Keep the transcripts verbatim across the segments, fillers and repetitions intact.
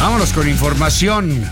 Vámonos con información.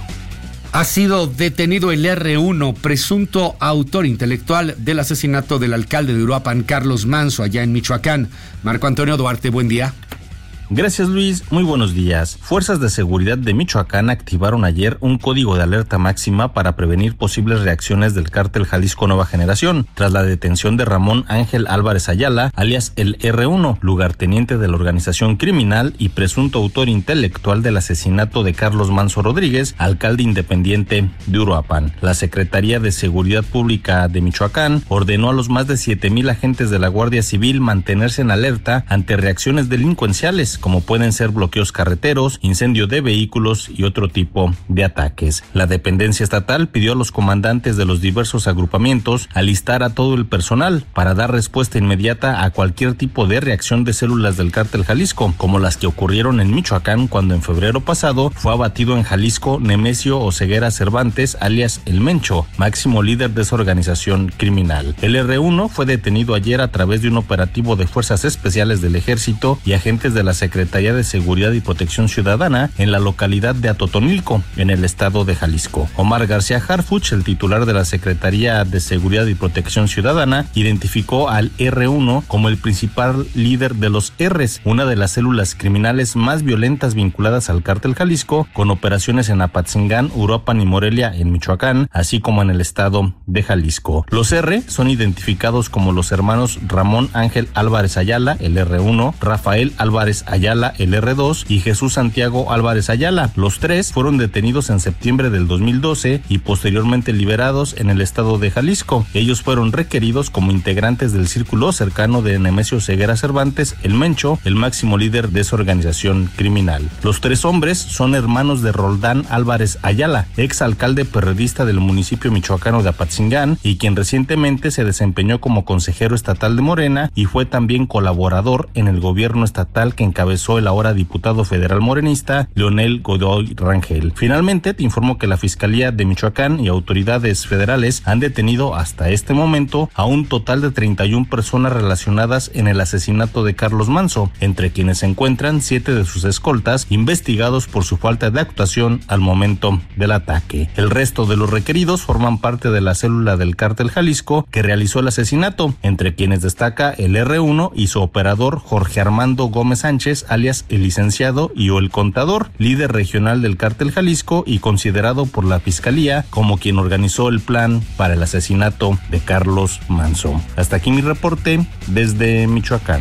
Ha sido detenido el erre uno, presunto autor intelectual del asesinato del alcalde de Uruapan, Carlos Manso, allá en Michoacán. Marco Antonio Duarte, buen día. Gracias, Luis. Muy buenos días. Fuerzas de seguridad de Michoacán activaron ayer un código de alerta máxima para prevenir posibles reacciones del cártel Jalisco Nueva Generación, tras la detención de Ramón Ángel Álvarez Ayala, alias el erre uno, lugarteniente de la organización criminal y presunto autor intelectual del asesinato de Carlos Manso Rodríguez, alcalde independiente de Uruapan. La Secretaría de Seguridad Pública de Michoacán ordenó a los más de siete mil agentes de la Guardia Civil mantenerse en alerta ante reacciones delincuenciales, como pueden ser bloqueos carreteros, incendio de vehículos y otro tipo de ataques. La dependencia estatal pidió a los comandantes de los diversos agrupamientos alistar a todo el personal para dar respuesta inmediata a cualquier tipo de reacción de células del cártel Jalisco, como las que ocurrieron en Michoacán cuando en febrero pasado fue abatido en Jalisco Nemesio Oseguera Cervantes, alias El Mencho, máximo líder de esa organización criminal. El erre uno fue detenido ayer a través de un operativo de fuerzas especiales del ejército y agentes de la Secretaría de Seguridad y Protección Ciudadana en la localidad de Atotonilco, en el estado de Jalisco. Omar García Harfuch, el titular de la Secretaría de Seguridad y Protección Ciudadana, identificó al erre uno como el principal líder de los R's, una de las células criminales más violentas vinculadas al cártel Jalisco, con operaciones en Apatzingán, Uruapan y Morelia en Michoacán, así como en el estado de Jalisco. Los R son identificados como los hermanos Ramón Ángel Álvarez Ayala, el erre uno, Rafael Álvarez Ayala, el erre dos, y Jesús Santiago Álvarez Ayala. Los tres fueron detenidos en septiembre del dos mil doce y posteriormente liberados en el estado de Jalisco. Ellos fueron requeridos como integrantes del círculo cercano de Nemesio Ceguera Cervantes, el Mencho, el máximo líder de esa organización criminal. Los tres hombres son hermanos de Roldán Álvarez Ayala, ex alcalde perredista del municipio michoacano de Apatzingán y quien recientemente se desempeñó como consejero estatal de Morena y fue también colaborador en el gobierno estatal que encabezó el ahora diputado federal morenista Leonel Godoy Rangel. Finalmente, te informo que la Fiscalía de Michoacán y autoridades federales han detenido hasta este momento a un total de treinta y una personas relacionadas en el asesinato de Carlos Manso, entre quienes se encuentran siete de sus escoltas investigados por su falta de actuación al momento del ataque. El resto de los requeridos forman parte de la célula del cártel Jalisco que realizó el asesinato, entre quienes destaca el erre uno y su operador Jorge Armando Gómez Sánchez, alias el licenciado, y o el contador, líder regional del cártel Jalisco y considerado por la Fiscalía como quien organizó el plan para el asesinato de Carlos Manso. Hasta aquí mi reporte desde Michoacán.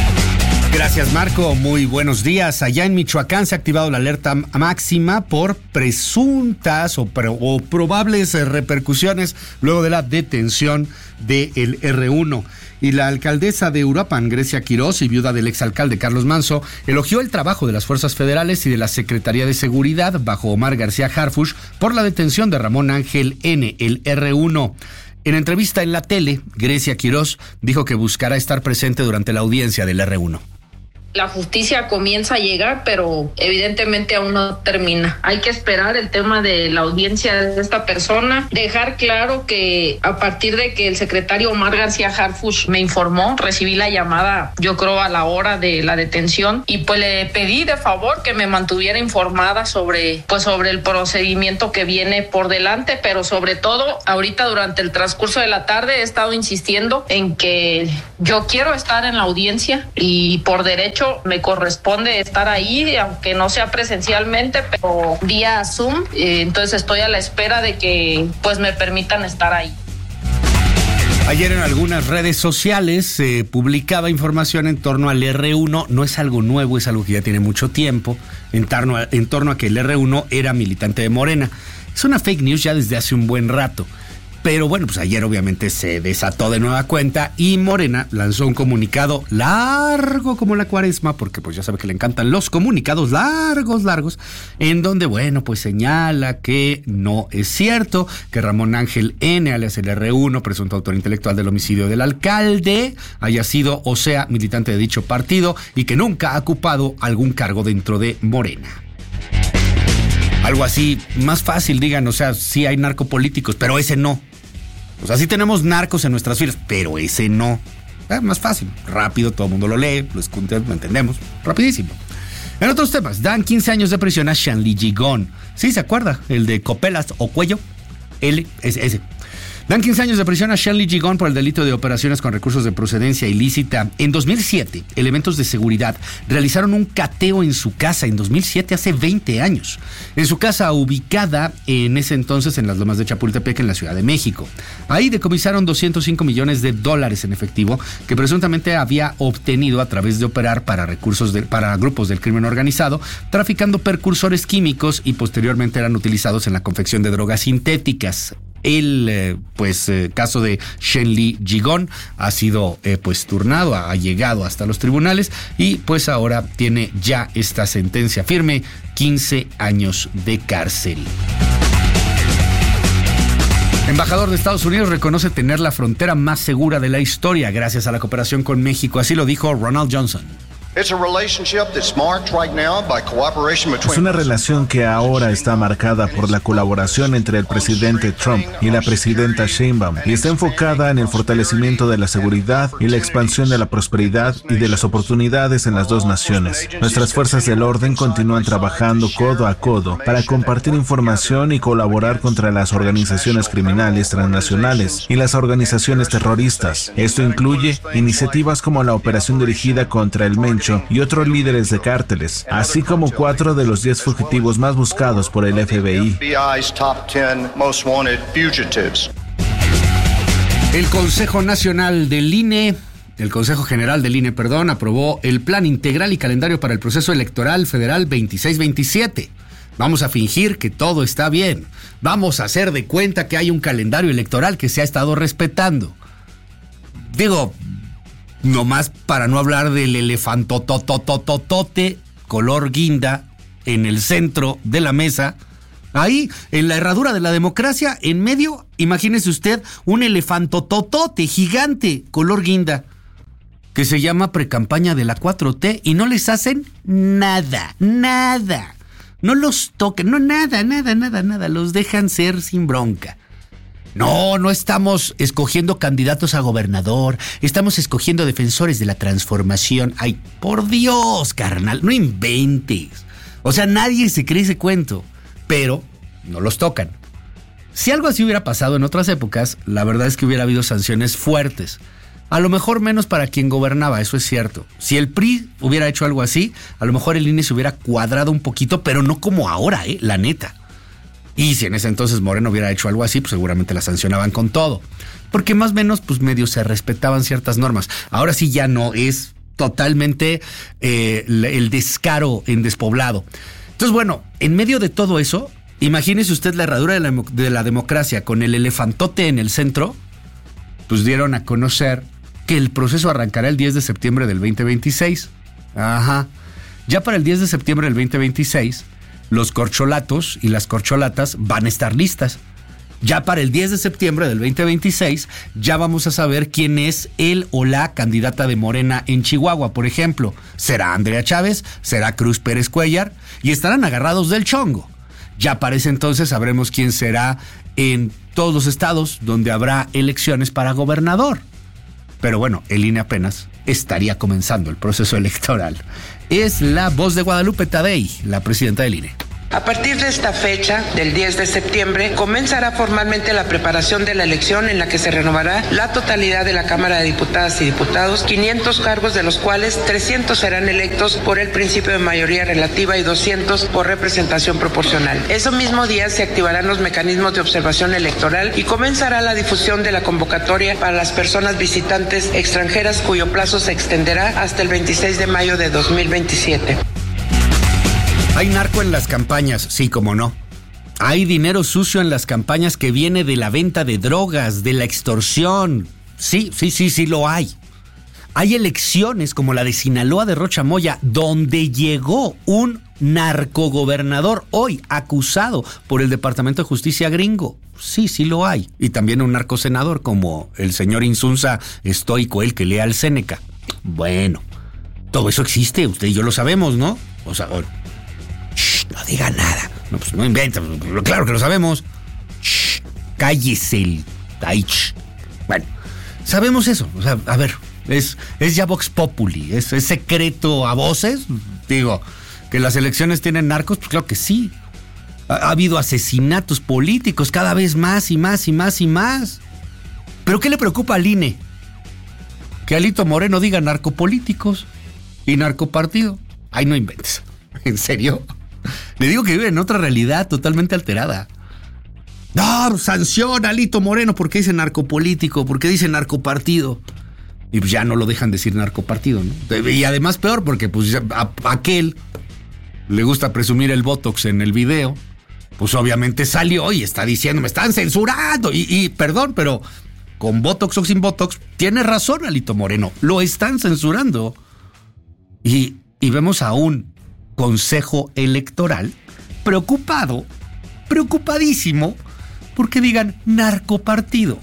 Gracias, Marco. Muy buenos días. Allá en Michoacán se ha activado la alerta máxima por presuntas o, pro, o probables repercusiones luego de la detención del erre uno. Y la alcaldesa de Uruapan, Grecia Quirós, y viuda del exalcalde Carlos Manso, elogió el trabajo de las fuerzas federales y de la Secretaría de Seguridad, bajo Omar García Harfuch, por la detención de Ramón Ángel N., el erre uno. En entrevista en la tele, Grecia Quirós dijo que buscará estar presente durante la audiencia del erre uno. La justicia comienza a llegar, pero evidentemente aún no termina. Hay que esperar el tema de la audiencia de esta persona. Dejar claro que a partir de que el secretario Omar García Harfuch me informó, recibí la llamada, yo creo, a la hora de la detención, y pues le pedí de favor que me mantuviera informada sobre, pues, sobre el procedimiento que viene por delante, pero sobre todo, ahorita durante el transcurso de la tarde he estado insistiendo en que yo quiero estar en la audiencia y por derecho me corresponde estar ahí, aunque no sea presencialmente, pero vía Zoom. Entonces estoy a la espera de que pues me permitan estar ahí. Ayer en algunas redes sociales se eh, publicaba información en torno al erre uno. No es algo nuevo, es algo que ya tiene mucho tiempo, en torno a, en torno a que el erre uno era militante de Morena. Es una fake news ya desde hace un buen rato. Pero bueno, pues ayer obviamente se desató de nueva cuenta y Morena lanzó un comunicado largo como la cuaresma, porque pues ya sabe que le encantan los comunicados largos, largos, en donde, bueno, pues señala que no es cierto que Ramón Ángel N., alias el erre uno, presunto autor intelectual del homicidio del alcalde, haya sido o sea militante de dicho partido y que nunca ha ocupado algún cargo dentro de Morena. Algo así, más fácil, digan, o sea, sí hay narcopolíticos, pero ese no. O sea, sí tenemos narcos en nuestras filas, pero ese no. Eh, más fácil, rápido, todo el mundo lo lee, lo escucha, lo entendemos, rapidísimo. En otros temas, dan quince años de prisión a Shanli Gigón. ¿Sí se acuerda? El de Copelas o Cuello. L, ese, ese. Dan quince años de prisión a Shanli Gigón por el delito de operaciones con recursos de procedencia ilícita. En dos mil siete, elementos de seguridad realizaron un cateo en su casa. En dos mil siete, hace veinte años. En su casa ubicada en ese entonces en las Lomas de Chapultepec, en la Ciudad de México. Ahí decomisaron doscientos cinco millones de dólares en efectivo que presuntamente había obtenido a través de operar para recursos de, para grupos del crimen organizado, traficando precursores químicos y posteriormente eran utilizados en la confección de drogas sintéticas. El eh, pues eh, caso de Shanli Gigón ha sido eh, pues turnado, ha llegado hasta los tribunales y pues ahora tiene ya esta sentencia firme, quince años de cárcel. Embajador de Estados Unidos reconoce tener la frontera más segura de la historia gracias a la cooperación con México, así lo dijo Ronald Johnson. Es una relación que ahora está marcada por la colaboración entre el presidente Trump y la presidenta Sheinbaum y está enfocada en el fortalecimiento de la seguridad y la expansión de la prosperidad y de las oportunidades en las dos naciones. Nuestras fuerzas del orden continúan trabajando codo a codo para compartir información y colaborar contra las organizaciones criminales transnacionales y las organizaciones terroristas. Esto incluye iniciativas como la operación dirigida contra el Mencho y otros líderes de cárteles, así como cuatro de los diez fugitivos más buscados por el F B I. El Consejo Nacional del I N E, el Consejo General del I N E, perdón, aprobó el Plan Integral y Calendario para el Proceso Electoral Federal veintiséis veintisiete. Vamos a fingir que todo está bien. Vamos a hacer de cuenta que hay un calendario electoral que se ha estado respetando. Digo, nomás para no hablar del elefantototototote color guinda en el centro de la mesa. Ahí, en la herradura de la democracia, en medio, imagínese usted un elefantototote gigante color guinda que se llama precampaña de la cuatro T y no les hacen nada, nada. No los tocan, no nada, nada, nada, nada. Los dejan ser sin bronca. No, no estamos escogiendo candidatos a gobernador, estamos escogiendo defensores de la transformación. Ay, por Dios, carnal, no inventes. O sea, nadie se cree ese cuento, pero no los tocan. Si algo así hubiera pasado en otras épocas, la verdad es que hubiera habido sanciones fuertes. A lo mejor menos para quien gobernaba, eso es cierto. Si el P R I hubiera hecho algo así, a lo mejor el I N E se hubiera cuadrado un poquito, pero no como ahora, eh, la neta. Y si en ese entonces Moreno hubiera hecho algo así, pues seguramente la sancionaban con todo. Porque más o menos, pues medio se respetaban ciertas normas. Ahora sí ya no, es totalmente eh, el descaro en despoblado. Entonces, bueno, en medio de todo eso, imagínese usted la herradura de la, de la democracia con el elefantote en el centro, pues dieron a conocer que el proceso arrancará el diez de septiembre del veinte veintiséis. Ajá. Ya para el diez de septiembre del veinte veintiséis... los corcholatos y las corcholatas van a estar listas. Ya para el diez de septiembre del veinte veintiséis, ya vamos a saber quién es el o la candidata de Morena en Chihuahua, por ejemplo. ¿Será Andrea Chávez? ¿Será Cruz Pérez Cuellar? Y estarán agarrados del chongo. Ya para ese entonces sabremos quién será en todos los estados donde habrá elecciones para gobernador. Pero bueno, el I N E apenas estaría comenzando el proceso electoral. Es la voz de Guadalupe Tadei, la presidenta del I N E. A partir de esta fecha, del diez de septiembre, comenzará formalmente la preparación de la elección en la que se renovará la totalidad de la Cámara de Diputadas y Diputados, quinientos cargos de los cuales trescientos serán electos por el principio de mayoría relativa y doscientos por representación proporcional. Ese mismo día se activarán los mecanismos de observación electoral y comenzará la difusión de la convocatoria para las personas visitantes extranjeras cuyo plazo se extenderá hasta el veintiséis de mayo de dos mil veintisiete. Hay narco en las campañas, sí, como no. Hay dinero sucio en las campañas que viene de la venta de drogas, de la extorsión. Sí, sí, sí, sí lo hay. Hay elecciones como la de Sinaloa de Rocha Moya, donde llegó un narcogobernador hoy acusado por el Departamento de Justicia gringo. Sí, sí lo hay. Y también un narcosenador como el señor Insunza Estoico, el que lea al Séneca. Bueno, todo eso existe, usted y yo lo sabemos, ¿no? O sea, shh, no diga nada. No, pues no inventa, claro que lo sabemos. Shh, cállese el... Ay, shh. Bueno, sabemos eso. O sea, a ver, es, es ya Vox Populi, es, es secreto a voces, digo... ¿Que las elecciones tienen narcos? Pues claro que sí. Ha, ha habido asesinatos políticos cada vez más y más y más y más. ¿Pero qué le preocupa al I N E? Que Alito Moreno diga narcopolíticos y narcopartido. Ay, no inventes. ¿En serio? Le digo que vive en otra realidad totalmente alterada. No, sanciona a Alito Moreno porque dice narcopolítico, porque dice narcopartido. Y pues ya no lo dejan decir narcopartido, ¿no? Y además peor porque pues a, a aquel le gusta presumir el Botox en el video. Pues obviamente salió y está diciendo, me están censurando. Y, y perdón, pero con Botox o sin Botox, tiene razón Alito Moreno. Lo están censurando. Y, y vemos a un consejo electoral preocupado, preocupadísimo, porque digan narcopartido.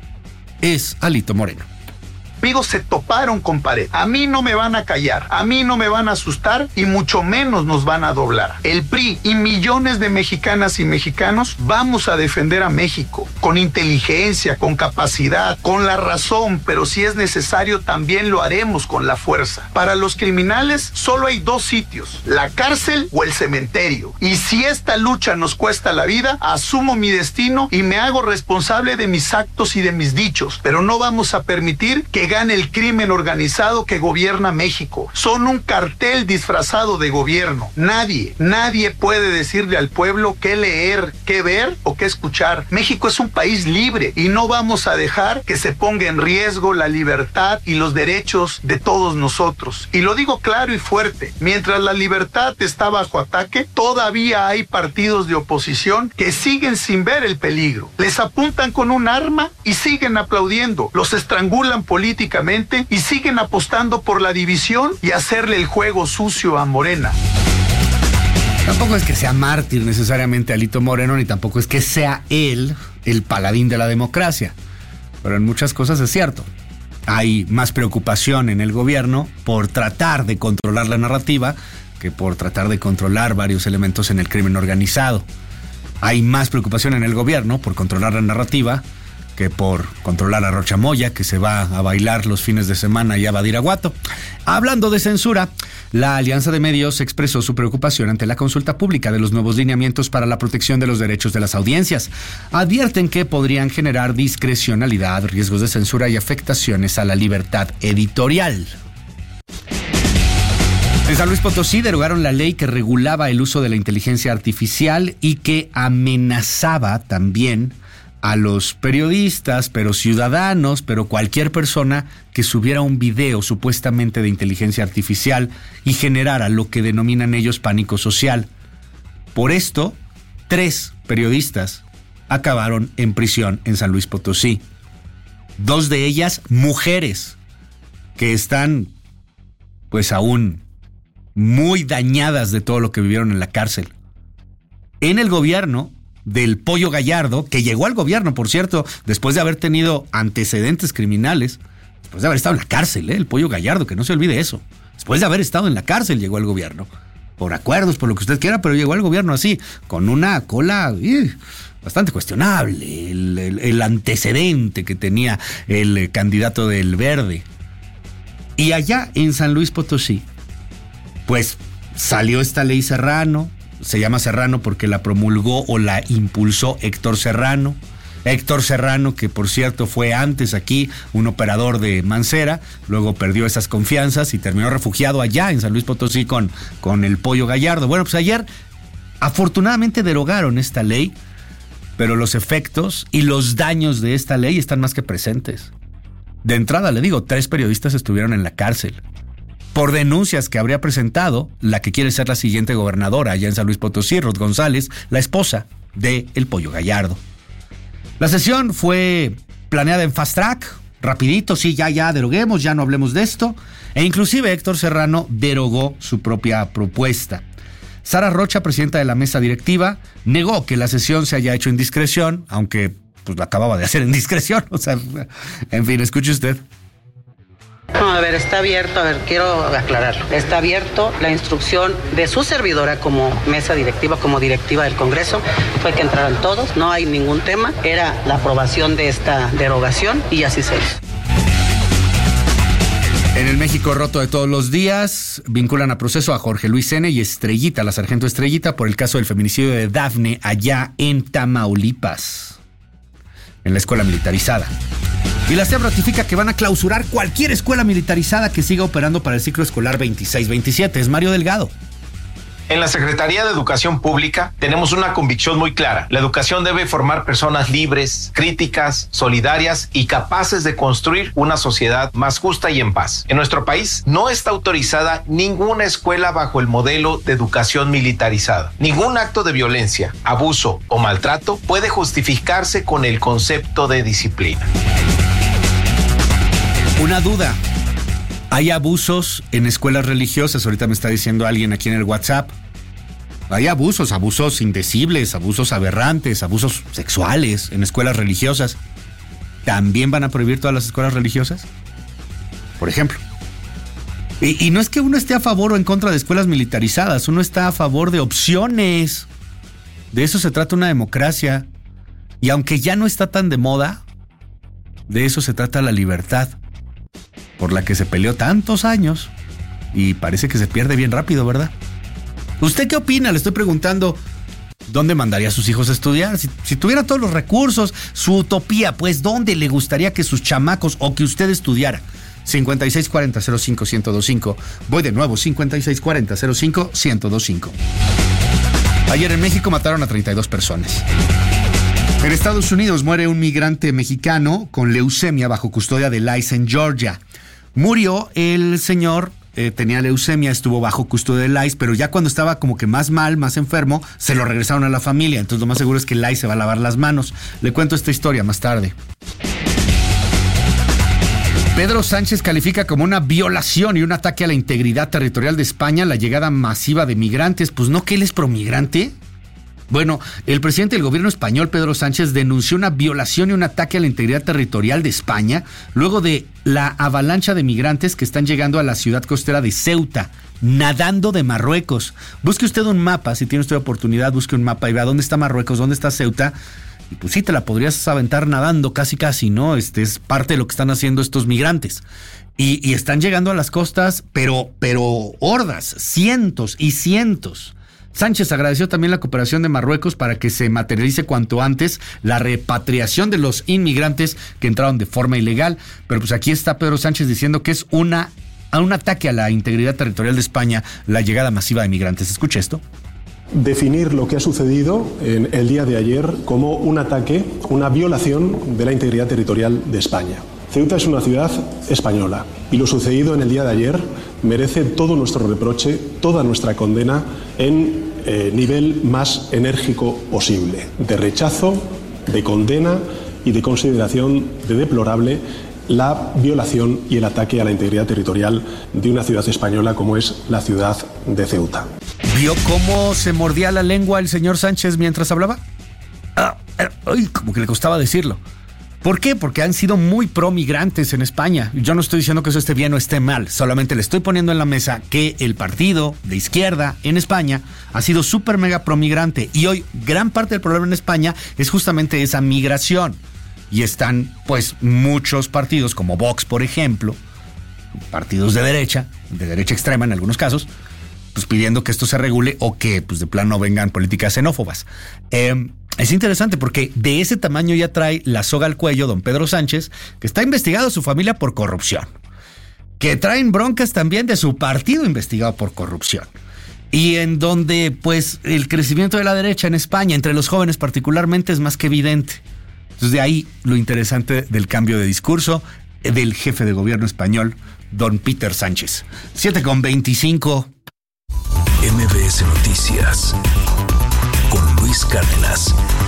Es Alito Moreno. Amigos, se toparon con pared. A mí no me van a callar, a mí no me van a asustar y mucho menos nos van a doblar. El P R I y millones de mexicanas y mexicanos vamos a defender a México con inteligencia, con capacidad, con la razón, pero si es necesario también lo haremos con la fuerza. Para los criminales solo hay dos sitios, la cárcel o el cementerio. Y si esta lucha nos cuesta la vida, asumo mi destino y me hago responsable de mis actos y de mis dichos, pero no vamos a permitir que gane el crimen organizado que gobierna México. Son un cartel disfrazado de gobierno. Nadie, nadie puede decirle al pueblo qué leer, qué ver o qué escuchar. México es un país libre y no vamos a dejar que se ponga en riesgo la libertad y los derechos de todos nosotros. Y lo digo claro y fuerte, mientras la libertad está bajo ataque, todavía hay partidos de oposición que siguen sin ver el peligro. Les apuntan con un arma y siguen aplaudiendo. Los estrangulan políticamente y siguen apostando por la división y hacerle el juego sucio a Morena. Tampoco es que sea mártir necesariamente Alito Moreno, ni tampoco es que sea él el paladín de la democracia. Pero en muchas cosas es cierto. Hay más preocupación en el gobierno por tratar de controlar la narrativa que por tratar de controlar varios elementos en el crimen organizado. Hay más preocupación en el gobierno por controlar la narrativa que por controlar a Rocha Moya, que se va a bailar los fines de semana y a Badiraguato. Hablando de censura, la Alianza de Medios expresó su preocupación ante la consulta pública de los nuevos lineamientos para la protección de los derechos de las audiencias. Advierten que podrían generar discrecionalidad, riesgos de censura y afectaciones a la libertad editorial. En San Luis Potosí derogaron la ley que regulaba el uso de la inteligencia artificial y que amenazaba también a los periodistas, pero ciudadanos, pero cualquier persona que subiera un video supuestamente de inteligencia artificial y generara lo que denominan ellos pánico social. Por esto, tres periodistas acabaron en prisión en San Luis Potosí. Dos de ellas mujeres que están pues aún muy dañadas de todo lo que vivieron en la cárcel. En el gobierno del Pollo Gallardo, que llegó al gobierno, por cierto, después de haber tenido antecedentes criminales, después de haber estado en la cárcel, ¿eh? El Pollo Gallardo, que no se olvide eso. Después de haber estado en la cárcel, llegó al gobierno. Por acuerdos, por lo que usted quiera, pero llegó al gobierno así, con una cola eh, bastante cuestionable, el, el, el antecedente que tenía el candidato del Verde. Y allá en San Luis Potosí, pues salió esta ley Serrano. Se llama Serrano porque la promulgó o la impulsó Héctor Serrano. Héctor Serrano, que por cierto fue antes aquí un operador de Mancera, luego perdió esas confianzas y terminó refugiado allá en San Luis Potosí con, con el Pollo Gallardo. Bueno, pues ayer afortunadamente derogaron esta ley, pero los efectos y los daños de esta ley están más que presentes. De entrada le digo, tres periodistas estuvieron en la cárcel por denuncias que habría presentado la que quiere ser la siguiente gobernadora allá en San Luis Potosí, Ruth González, la esposa de El Pollo Gallardo. La sesión fue planeada en fast track, rapidito, sí, ya, ya, deroguemos, ya no hablemos de esto, e inclusive Héctor Serrano derogó su propia propuesta. Sara Rocha, presidenta de la mesa directiva, negó que la sesión se haya hecho en discreción, aunque pues la acababa de hacer en discreción, o sea, en fin, escuche usted. No, a ver, está abierto, a ver, quiero aclararlo. Está abierto la instrucción de su servidora como mesa directiva, como directiva del Congreso, fue que entraran todos, no hay ningún tema, era la aprobación de esta derogación y así se hizo. En el México roto de todos los días, vinculan a proceso a Jorge Luis N. y Estrellita, la sargento Estrellita, por el caso del feminicidio de Dafne allá en Tamaulipas, en la escuela militarizada. Y la S E P ratifica que van a clausurar cualquier escuela militarizada que siga operando para el ciclo escolar veintiséis veintisiete. Es Mario Delgado. En la Secretaría de Educación Pública tenemos una convicción muy clara. La educación debe formar personas libres, críticas, solidarias y capaces de construir una sociedad más justa y en paz. En nuestro país no está autorizada ninguna escuela bajo el modelo de educación militarizada. Ningún acto de violencia, abuso o maltrato puede justificarse con el concepto de disciplina. Una duda. ¿Hay abusos en escuelas religiosas? Ahorita me está diciendo alguien aquí en el WhatsApp. Hay abusos, abusos indecibles, abusos aberrantes, abusos sexuales en escuelas religiosas. ¿También van a prohibir todas las escuelas religiosas? Por ejemplo. Y, y no es que uno esté a favor o en contra de escuelas militarizadas, uno está a favor de opciones. De eso se trata una democracia. Y aunque ya no está tan de moda, de eso se trata la libertad, por la que se peleó tantos años y parece que se pierde bien rápido, ¿verdad? ¿Usted qué opina? Le estoy preguntando, ¿dónde mandaría a sus hijos a estudiar? Si, si tuviera todos los recursos, su utopía, pues, ¿dónde le gustaría que sus chamacos o que usted estudiara? cincuenta y seis cuarenta cero cinco ciento veinticinco. Voy de nuevo, cincuenta y seis cuarenta cero cinco ciento veinticinco. Ayer en México mataron a treinta y dos personas. En Estados Unidos muere un migrante mexicano con leucemia bajo custodia del I C E en Georgia. Murió el señor, eh, tenía leucemia, estuvo bajo custodia del I C E, pero ya cuando estaba como que más mal, más enfermo, se lo regresaron a la familia. Entonces lo más seguro es que el I C E se va a lavar las manos. Le cuento esta historia más tarde. Pedro Sánchez califica como una violación y un ataque a la integridad territorial de España la llegada masiva de migrantes. Pues no, que él es promigrante. Bueno, el presidente del gobierno español, Pedro Sánchez, denunció una violación y un ataque a la integridad territorial de España luego de la avalancha de migrantes que están llegando a la ciudad costera de Ceuta, nadando de Marruecos. Busque usted un mapa, si tiene usted oportunidad, busque un mapa y vea dónde está Marruecos, dónde está Ceuta. Y pues sí, te la podrías aventar nadando casi casi, ¿no? Este es parte de lo que están haciendo estos migrantes. Y, y están llegando a las costas, pero, pero hordas, cientos y cientos. Sánchez agradeció también la cooperación de Marruecos para que se materialice cuanto antes la repatriación de los inmigrantes que entraron de forma ilegal. Pero pues aquí está Pedro Sánchez diciendo que es una, un ataque a la integridad territorial de España la llegada masiva de migrantes. Escuche esto. Definir lo que ha sucedido en el día de ayer como un ataque, una violación de la integridad territorial de España. Ceuta es una ciudad española y lo sucedido en el día de ayer merece todo nuestro reproche, toda nuestra condena en eh, nivel más enérgico posible, de rechazo, de condena y de consideración de deplorable la violación y el ataque a la integridad territorial de una ciudad española como es la ciudad de Ceuta. ¿Vio cómo se mordía la lengua el señor Sánchez mientras hablaba? Ah, ay, como que le costaba decirlo. ¿Por qué? Porque han sido muy pro-migrantes en España. Yo no estoy diciendo que eso esté bien o esté mal, solamente le estoy poniendo en la mesa que el partido de izquierda en España ha sido súper mega pro-migrante y hoy gran parte del problema en España es justamente esa migración. Y están pues muchos partidos como Vox, por ejemplo, partidos de derecha, de derecha extrema en algunos casos, pues pidiendo que esto se regule o que pues de plano vengan políticas xenófobas. Eh, es interesante porque de ese tamaño ya trae la soga al cuello don Pedro Sánchez, que está investigado a su familia por corrupción, que traen broncas también de su partido investigado por corrupción, y en donde pues el crecimiento de la derecha en España, entre los jóvenes particularmente, es más que evidente. Entonces de ahí lo interesante del cambio de discurso del jefe de gobierno español, don Peter Sánchez. siete con veinticinco. M B S Noticias con Luis Cárdenas.